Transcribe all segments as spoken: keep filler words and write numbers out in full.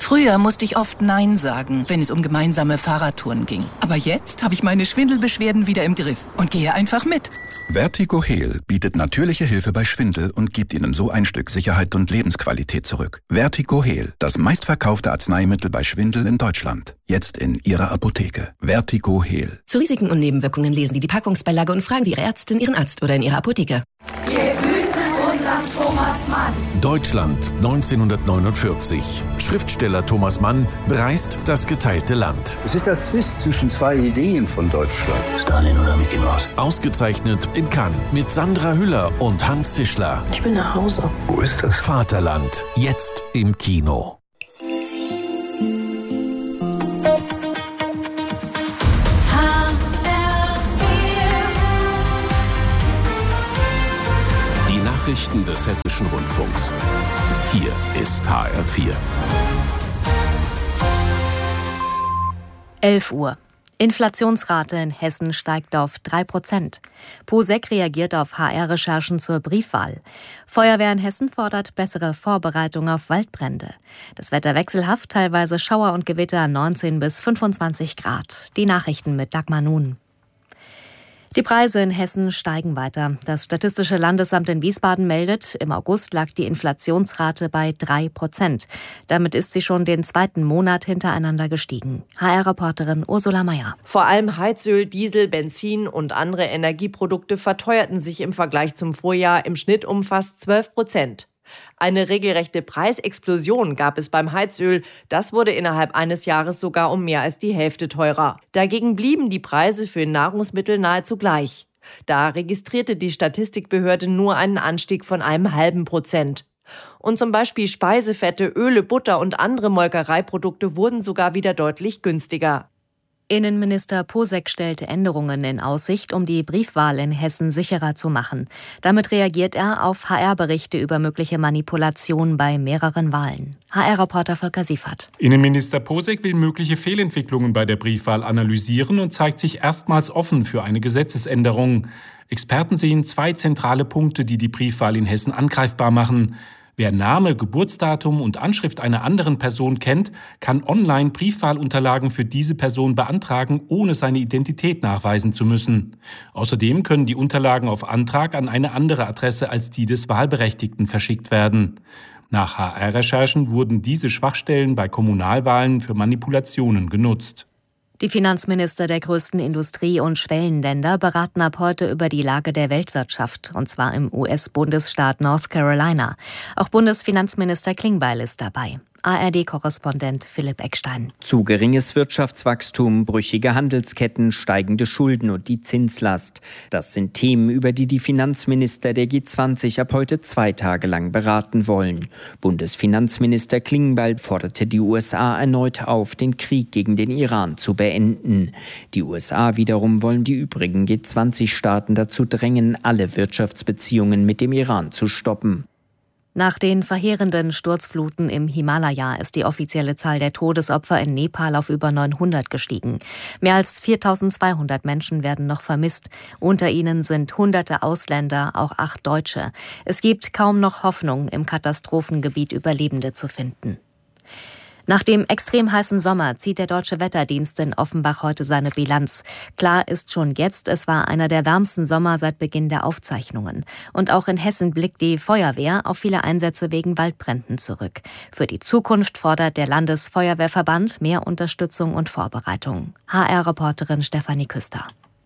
Früher musste ich oft Nein sagen, wenn es um gemeinsame Fahrradtouren ging. Aber jetzt habe ich meine Schwindelbeschwerden wieder im Griff und gehe einfach mit. Vertigo-Heal bietet natürliche Hilfe bei Schwindel und gibt Ihnen so ein Stück Sicherheit und Lebensqualität zurück. Vertigo-Heal, das meistverkaufte Arzneimittel bei Schwindel in Deutschland. Jetzt in Ihrer Apotheke. Vertigo-Heal. Zu Risiken und Nebenwirkungen lesen Sie die Packungsbeilage und fragen Sie Ihre Ärztin, Ihren Arzt oder in Ihrer Apotheke. Wir grüßen unseren Thomas Mann. Deutschland neunzehnhundertneunundvierzig. Schriftsteller Thomas Mann bereist das geteilte Land. Es ist der Zwist zwischen zwei Ideen von Deutschland. Stalin oder Mickey Mouse? Ausgezeichnet in Cannes mit Sandra Hüller und Hans Zischler. Ich will nach Hause. Wo ist das? Vaterland, jetzt im Kino. Nachrichten des Hessischen Rundfunks. Hier ist H R vier. elf Uhr. Inflationsrate in Hessen steigt auf drei Prozent. POSEC reagiert auf H R-Recherchen zur Briefwahl. Feuerwehr in Hessen fordert bessere Vorbereitung auf Waldbrände. Das Wetter wechselhaft, teilweise Schauer und Gewitter neunzehn bis fünfundzwanzig Grad. Die Nachrichten mit Dagmar Nun. Die Preise in Hessen steigen weiter. Das Statistische Landesamt in Wiesbaden meldet, im August lag die Inflationsrate bei drei Prozent. Damit ist sie schon den zweiten Monat hintereinander gestiegen. H R-Reporterin Ursula Mayer. Vor allem Heizöl, Diesel, Benzin und andere Energieprodukte verteuerten sich im Vergleich zum Vorjahr im Schnitt um fast zwölf Prozent. Eine regelrechte Preisexplosion gab es beim Heizöl. Das wurde innerhalb eines Jahres sogar um mehr als die Hälfte teurer. Dagegen blieben die Preise für Nahrungsmittel nahezu gleich. Da registrierte die Statistikbehörde nur einen Anstieg von einem halben Prozent. Und zum Beispiel Speisefette, Öle, Butter und andere Molkereiprodukte wurden sogar wieder deutlich günstiger. Innenminister POSEC stellte Änderungen in Aussicht, um die Briefwahl in Hessen sicherer zu machen. Damit reagiert er auf H R-Berichte über mögliche Manipulationen bei mehreren Wahlen. H R-Reporter Volker Siefert. Innenminister POSEC will mögliche Fehlentwicklungen bei der Briefwahl analysieren und zeigt sich erstmals offen für eine Gesetzesänderung. Experten sehen zwei zentrale Punkte, die die Briefwahl in Hessen angreifbar machen. Wer Name, Geburtsdatum und Anschrift einer anderen Person kennt, kann online Briefwahlunterlagen für diese Person beantragen, ohne seine Identität nachweisen zu müssen. Außerdem können die Unterlagen auf Antrag an eine andere Adresse als die des Wahlberechtigten verschickt werden. Nach H R-Recherchen wurden diese Schwachstellen bei Kommunalwahlen für Manipulationen genutzt. Die Finanzminister der größten Industrie- und Schwellenländer beraten ab heute über die Lage der Weltwirtschaft, und zwar im U S-Bundesstaat North Carolina. Auch Bundesfinanzminister Klingbeil ist dabei. A R D-Korrespondent Philipp Eckstein. Zu geringes Wirtschaftswachstum, brüchige Handelsketten, steigende Schulden und die Zinslast. Das sind Themen, über die die Finanzminister der G zwanzig ab heute zwei Tage lang beraten wollen. Bundesfinanzminister Klingbeil forderte die U S A erneut auf, den Krieg gegen den Iran zu beenden. Die U S A wiederum wollen die übrigen G zwanzig Staaten dazu drängen, alle Wirtschaftsbeziehungen mit dem Iran zu stoppen. Nach den verheerenden Sturzfluten im Himalaya ist die offizielle Zahl der Todesopfer in Nepal auf über neunhundert gestiegen. Mehr als viertausendzweihundert Menschen werden noch vermisst. Unter ihnen sind hunderte Ausländer, auch acht Deutsche. Es gibt kaum noch Hoffnung, im Katastrophengebiet Überlebende zu finden. Nach dem extrem heißen Sommer zieht der Deutsche Wetterdienst in Offenbach heute seine Bilanz. Klar ist schon jetzt, es war einer der wärmsten Sommer seit Beginn der Aufzeichnungen. Und auch in Hessen blickt die Feuerwehr auf viele Einsätze wegen Waldbränden zurück. Für die Zukunft fordert der Landesfeuerwehrverband mehr Unterstützung und Vorbereitung. H R-Reporterin Stefanie Küster.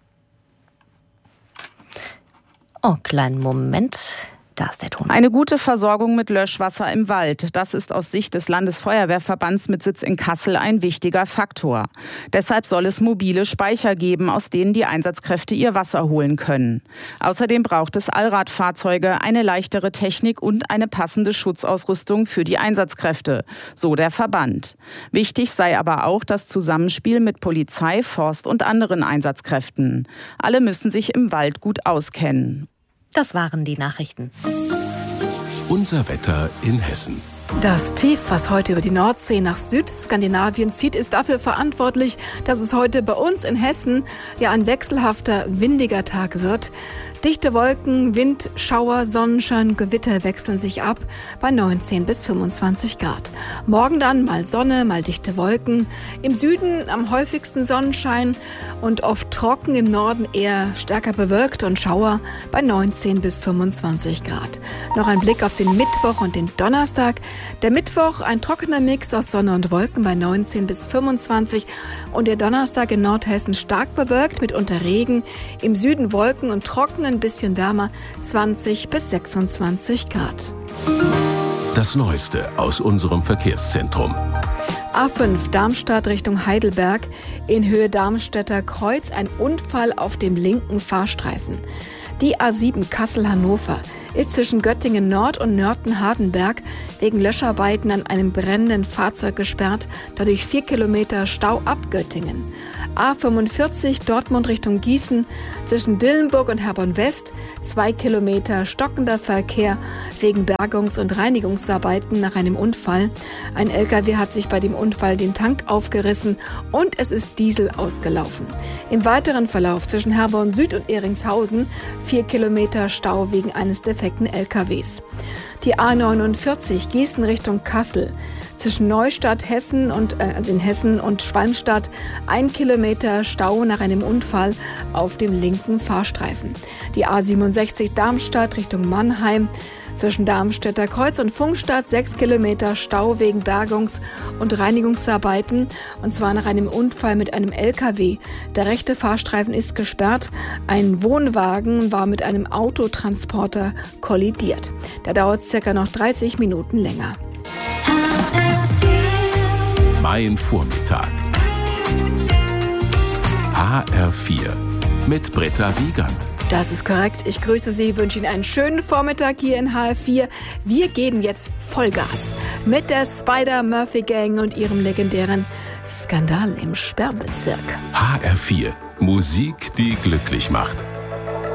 Oh, kleinen Moment. Da ist der Ton. Eine gute Versorgung mit Löschwasser im Wald, das ist aus Sicht des Landesfeuerwehrverbands mit Sitz in Kassel ein wichtiger Faktor. Deshalb soll es mobile Speicher geben, aus denen die Einsatzkräfte ihr Wasser holen können. Außerdem braucht es Allradfahrzeuge, eine leichtere Technik und eine passende Schutzausrüstung für die Einsatzkräfte, so der Verband. Wichtig sei aber auch das Zusammenspiel mit Polizei, Forst und anderen Einsatzkräften. Alle müssen sich im Wald gut auskennen. Das waren die Nachrichten. Unser Wetter in Hessen. Das Tief, was heute über die Nordsee nach Südskandinavien zieht, ist dafür verantwortlich, dass es heute bei uns in Hessen ja ein wechselhafter, windiger Tag wird. Dichte Wolken, Wind, Schauer, Sonnenschein, Gewitter wechseln sich ab bei neunzehn bis fünfundzwanzig Grad. Morgen dann mal Sonne, mal dichte Wolken. Im Süden am häufigsten Sonnenschein und oft trocken, im Norden eher stärker bewölkt und Schauer bei neunzehn bis fünfundzwanzig Grad. Noch ein Blick auf den Mittwoch und den Donnerstag. Der Mittwoch ein trockener Mix aus Sonne und Wolken bei neunzehn bis fünfundzwanzig und der Donnerstag in Nordhessen stark bewölkt, mitunter Regen. Im Süden Wolken und trocken, ein bisschen wärmer, zwanzig bis sechsundzwanzig Grad. Das Neueste aus unserem Verkehrszentrum. A fünf Darmstadt Richtung Heidelberg, in Höhe Darmstädter Kreuz, ein Unfall auf dem linken Fahrstreifen. Die A sieben Kassel-Hannover ist zwischen Göttingen Nord und Nörten-Hardenberg wegen Löscharbeiten an einem brennenden Fahrzeug gesperrt, dadurch vier Kilometer Stau ab Göttingen. A fünfundvierzig Dortmund Richtung Gießen zwischen Dillenburg und Herborn-West, zwei Kilometer stockender Verkehr wegen Bergungs- und Reinigungsarbeiten nach einem Unfall. Ein L K W hat sich bei dem Unfall den Tank aufgerissen und es ist Diesel ausgelaufen. Im weiteren Verlauf zwischen Herborn Süd und Eringshausen vier Kilometer Stau wegen eines defekten L K Ws. Die A neunundvierzig Gießen Richtung Kassel. Zwischen Neustadt, Hessen und, äh, also in Hessen und Schwalmstadt ein Kilometer Stau nach einem Unfall auf dem linken Fahrstreifen. Die A siebenundsechzig Darmstadt Richtung Mannheim. Zwischen Darmstädter Kreuz und Funkstadt sechs Kilometer Stau wegen Bergungs- und Reinigungsarbeiten, und zwar nach einem Unfall mit einem L K W. Der rechte Fahrstreifen ist gesperrt. Ein Wohnwagen war mit einem Autotransporter kollidiert. Der dauert circa noch dreißig Minuten länger. Mein Vormittag. H R vier mit Britta Wiegand. Das ist korrekt. Ich grüße Sie, wünsche Ihnen einen schönen Vormittag hier in H R vier. Wir geben jetzt Vollgas mit der Spider-Murphy-Gang und ihrem legendären Skandal im Sperrbezirk. H R vier. Musik, die glücklich macht.